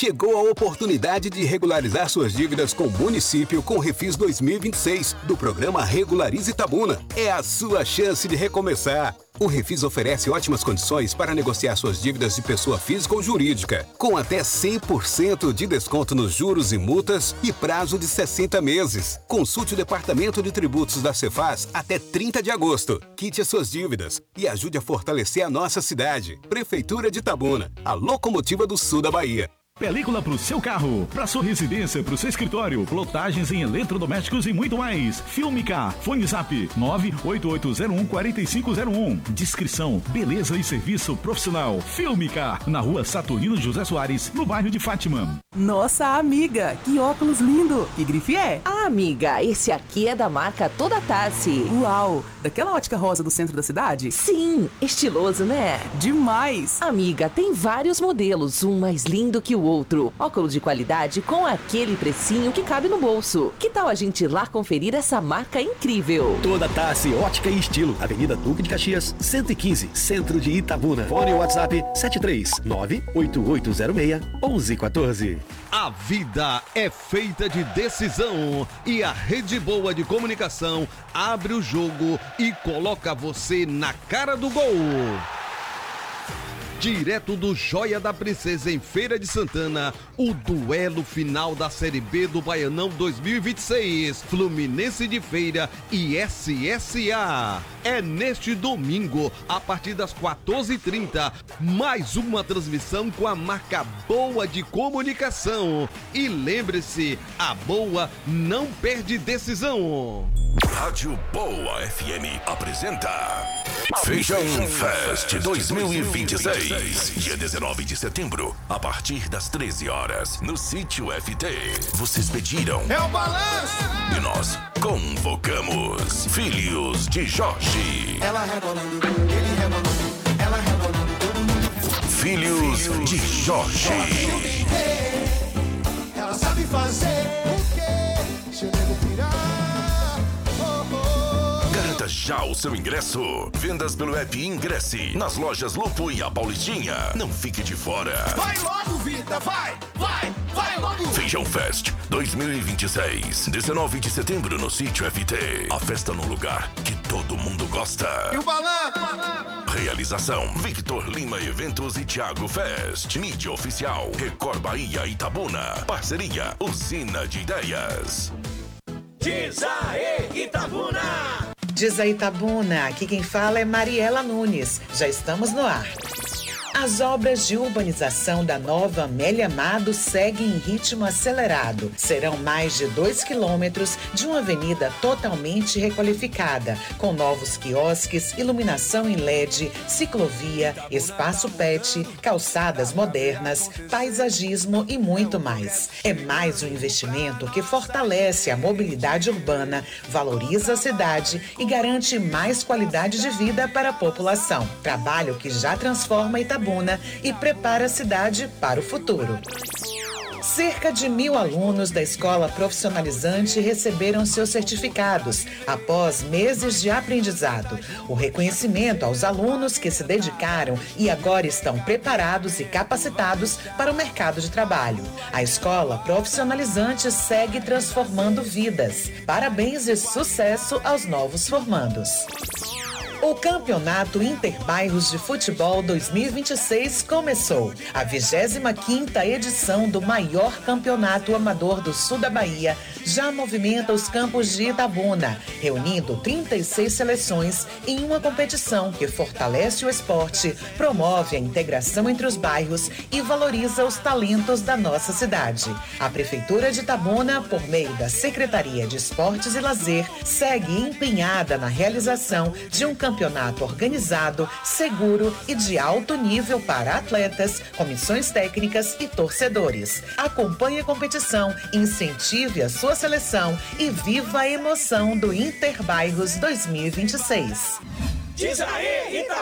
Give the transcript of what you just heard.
Chegou a oportunidade de regularizar suas dívidas com o município com o Refis 2026 do programa Regularize Itabuna. É a sua chance de recomeçar. O Refis oferece ótimas condições para negociar suas dívidas de pessoa física ou jurídica, com até 100% de desconto nos juros e multas e prazo de 60 meses. Consulte o Departamento de Tributos da Cefaz até 30 de agosto. Quite as suas dívidas e ajude a fortalecer a nossa cidade. Prefeitura de Itabuna, a locomotiva do sul da Bahia. Película pro seu carro, pra sua residência, pro seu escritório, plotagens em eletrodomésticos e muito mais. Filmica, Fone Zap 988014501. Descrição, beleza e serviço profissional. Filmica, na rua Saturnino José Soares, no bairro de Fátima. Nossa amiga, que óculos lindo! Que grife é? Ah, amiga, esse aqui é da marca Toda Tassi. Uau, daquela ótica rosa do centro da cidade? Sim, estiloso, né? Demais! Amiga, tem vários modelos, um mais lindo que o outro. Óculos de qualidade com aquele precinho que cabe no bolso. Que tal a gente ir lá conferir essa marca incrível? Toda Tassi, ótica e estilo. Avenida Duque de Caxias, 115, centro de Itabuna. Fone WhatsApp 73988061114. A vida é feita de decisão e a Rede Boa de Comunicação abre o jogo e coloca você na cara do gol. Direto do Joia da Princesa em Feira de Santana, o duelo final da Série B do Baianão 2026, Fluminense de Feira e SSA. É neste domingo, a partir das 14h30, mais uma transmissão com a marca Boa de Comunicação. E lembre-se, a Boa não perde decisão. Rádio Boa FM apresenta Feijão Fest 2026. Dia 19 de setembro, a partir das 13 horas, no Sítio FT. Vocês pediram. É o balanço! E nós convocamos Filhos de Jorge. Ela rebolando, ele rebolando, ela rebolando, todo mundo. Filhos de Jorge. Ela sabe fazer o quê? Se eu devo pirar. Garanta já o seu ingresso. Vendas pelo app Ingresse, nas lojas Lupo e a Paulistinha. Não fique de fora. Vai logo, vida, vai logo. Feijão Fest 2026, 19 de setembro no Sítio FT. A festa num lugar que todo mundo gosta. E o balanço? Realização: Victor Lima Eventos e Thiago Fest. Mídia oficial: Record Bahia Itabuna. Parceria: Usina de Ideias. Diz aí, Itabuna! Diz aí, Itabuna, aqui quem fala é Mariela Nunes. Já estamos no ar. As obras de urbanização da nova Amélia Amado seguem em ritmo acelerado. Serão mais de 2 quilômetros de uma avenida totalmente requalificada, com novos quiosques, iluminação em LED, ciclovia, espaço pet, calçadas modernas, paisagismo e muito mais. É mais um investimento que fortalece a mobilidade urbana, valoriza a cidade e garante mais qualidade de vida para a população. Trabalho que já transforma Itabuna e prepara a cidade para o futuro. Cerca de 1.000 alunos da escola profissionalizante receberam seus certificados após meses de aprendizado. O reconhecimento aos alunos que se dedicaram e agora estão preparados e capacitados para o mercado de trabalho. A escola profissionalizante segue transformando vidas. Parabéns e sucesso aos novos formandos. O Campeonato Interbairros de Futebol 2026 começou. A 25ª edição do maior campeonato amador do sul da Bahia já movimenta os campos de Itabuna, reunindo 36 seleções em uma competição que fortalece o esporte, promove a integração entre os bairros e valoriza os talentos da nossa cidade. A Prefeitura de Itabuna, por meio da Secretaria de Esportes e Lazer, segue empenhada na realização de um campeonato organizado, seguro e de alto nível para atletas, comissões técnicas e torcedores. Acompanhe a competição, incentive a sua seleção e viva a emoção do Interbairros 2026. Diz aí,